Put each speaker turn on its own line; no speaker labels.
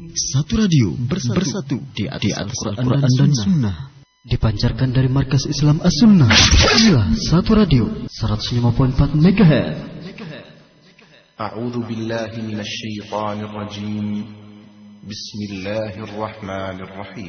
Satu radio bersatu di atas Al-Quran dan Sunnah.
Dipancarkan dari Markas Islam As-Sunnah. Inilah Satu Radio 105.4 MHz.
A'udzu billahi minasy syaithanir rajim. Bismillahirrahmanirrahim.